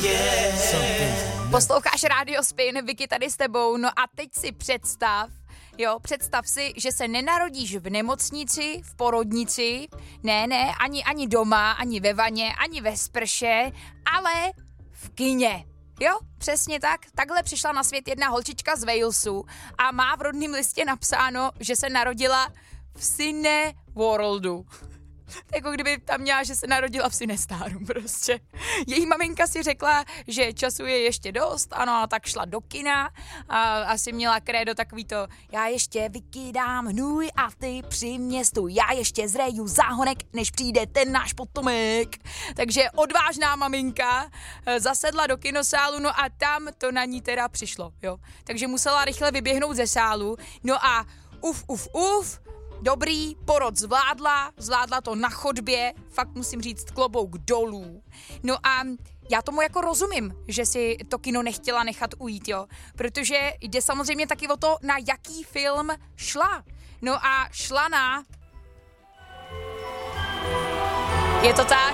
Posloucháš Radio Spin, Vicky tady s tebou, no a teď si představ si, že se nenarodíš v nemocnici, v porodnici, ne, ani doma, ani ve vaně, ani ve sprše, ale v kině. Jo, přesně tak. Takhle přišla na svět jedna holčička z Walesu a má v rodném listě napsáno, že se narodila v Cineworldu. Jako kdyby tam měla, že se narodila v Cinestaru prostě. Její maminka si řekla, že času je ještě dost, ano, a tak šla do kina a asi měla krédo takový to, já ještě vykydám hnůj a ty při městu, já ještě zreju záhonek, než přijde ten náš potomek. Takže odvážná maminka zasedla do kinosálu, no a tam to na ní teda přišlo, jo. Takže musela rychle vyběhnout ze sálu, no a dobrý, porod zvládla to na chodbě, fakt musím říct klobouk dolů. No a já tomu jako rozumím, že si to kino nechtěla nechat ujít, jo, protože jde samozřejmě taky o to, na jaký film šla. No a šla na... Je to tak?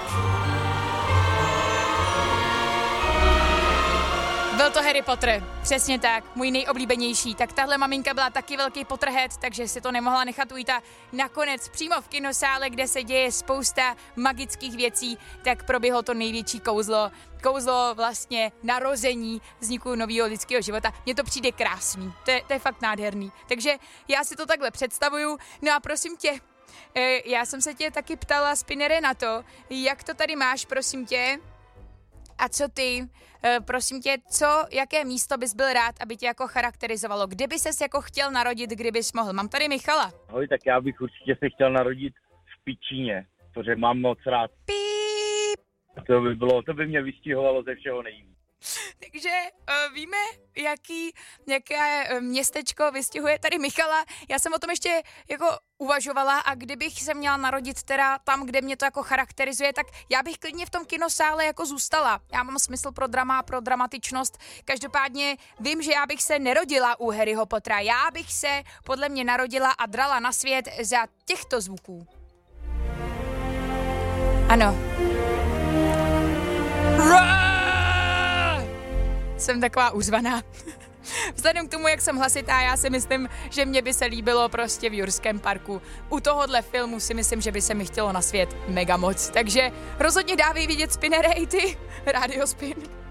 Byl to Harry Potter, přesně tak, můj nejoblíbenější. Tak tahle maminka byla taky velký Potterhead, takže si to nemohla nechat ujít a nakonec přímo v kinosále, kde se děje spousta magických věcí, tak proběhlo to největší kouzlo vlastně narození, vzniku nového lidského života. Mně to přijde krásný, to je fakt nádherný. Takže já si to takhle představuju, no a prosím tě, já jsem se tě taky ptala, Spinnere, na to, jak to tady máš, prosím tě, a co ty, prosím tě, jaké místo bys byl rád, aby tě jako charakterizovalo? Kde by ses jako chtěl narodit, kdybys mohl? Mám tady Michala. Ahoj, tak já bych určitě se chtěl narodit v Pičíně, protože mám moc rád. Píp. To by mě vystihovalo ze všeho nejvíc. Takže víme, jaké městečko vystihuje tady Michala. Já jsem o tom ještě jako uvažovala a kdybych se měla narodit teda tam, kde mě to jako charakterizuje, tak já bych klidně v tom kinosále jako zůstala. Já mám smysl pro drama, pro dramatičnost. Každopádně vím, že já bych se nerodila u Harryho Pottera. Já bych se podle mě narodila a drala na svět za těchto zvuků. Ano. Jsem taková uzvaná. Vzhledem k tomu, jak jsem hlasitá, já si myslím, že mě by se líbilo prostě v Jurském parku. U tohohle filmu si myslím, že by se mi chtělo na svět mega moc. Takže rozhodně dávej vidět, Spinnere, i ty. Radio Spin.